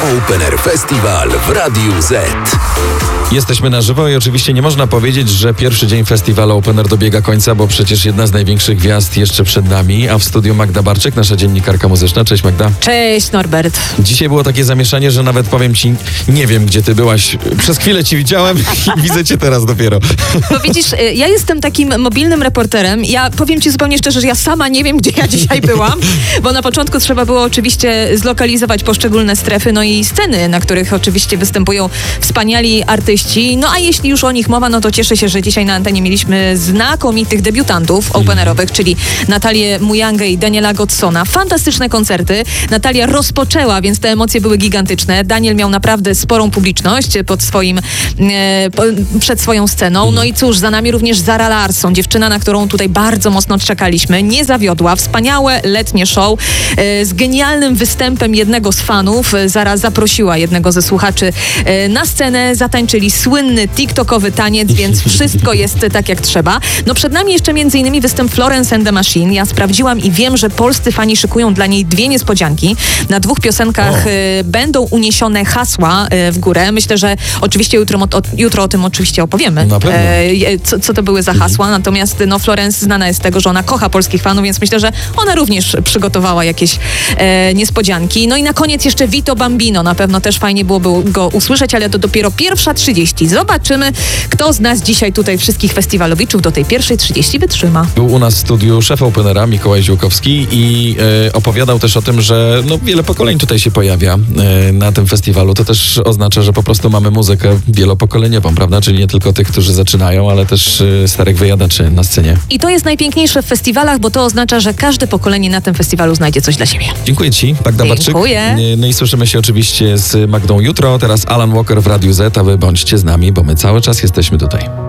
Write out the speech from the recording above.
Open Festiwal w Radiu Z. Jesteśmy na żywo i oczywiście nie można powiedzieć, że pierwszy dzień festiwalu Open Air dobiega końca, bo przecież jedna z największych gwiazd jeszcze przed nami, a w studiu Magda Barczyk, nasza dziennikarka muzyczna. Cześć Magda. Cześć Norbert. Dzisiaj było takie zamieszanie, że nawet powiem ci, nie wiem gdzie ty byłaś. Przez chwilę ci widziałem i widzę cię teraz dopiero. Bo widzisz, ja jestem takim mobilnym reporterem. Ja powiem ci zupełnie szczerze, że ja sama nie wiem, gdzie ja dzisiaj byłam, bo na początku trzeba było oczywiście zlokalizować poszczególne strefy, no i sceny, na których oczywiście występują wspaniali artyści. No a jeśli już o nich mowa, no to cieszę się, że dzisiaj na antenie mieliśmy znakomitych debiutantów openerowych, czyli Natalię Mujangę i Daniela Goddsona. Fantastyczne koncerty. Natalia rozpoczęła, więc te emocje były gigantyczne. Daniel miał naprawdę sporą publiczność przed swoją sceną. No i cóż, za nami również Zara Larsson, dziewczyna, na którą tutaj bardzo mocno czekaliśmy. Nie zawiodła. Wspaniałe letnie show z genialnym występem jednego z fanów. Zara zaprosiła jednego ze słuchaczy na scenę. Zatańczyli słynny TikTokowy taniec, więc wszystko jest tak jak trzeba. No przed nami jeszcze m.in. występ Florence and the Machine. Ja sprawdziłam i wiem, że polscy fani szykują dla niej dwie niespodzianki. Na dwóch piosenkach będą uniesione hasła w górę. Myślę, że oczywiście jutro o tym oczywiście opowiemy. Na pewno. Co to były za hasła. Natomiast no, Florence znana jest z tego, że ona kocha polskich fanów, więc myślę, że ona również przygotowała jakieś niespodzianki. No i na koniec jeszcze Vito Bambino. Na pewno też fajnie byłoby go usłyszeć, ale to dopiero 1:30. Zobaczymy, kto z nas dzisiaj tutaj wszystkich festiwalowiczów do tej 1:30 wytrzyma. Był u nas w studiu szef Openera Mikołaj Ziółkowski i opowiadał też o tym, że no, wiele pokoleń tutaj się pojawia na tym festiwalu. To też oznacza, że po prostu mamy muzykę wielopokoleniową, prawda? Czyli nie tylko tych, którzy zaczynają, ale też starych wyjadaczy na scenie. I to jest najpiękniejsze w festiwalach, bo to oznacza, że każde pokolenie na tym festiwalu znajdzie coś dla siebie. Dziękuję ci, Magda Barczyk. Dziękuję. No i słyszymy się oczywiście z Magdą jutro. Teraz Alan Walker w Radiu Z, a wy bądźcie z nami, bo my cały czas jesteśmy tutaj.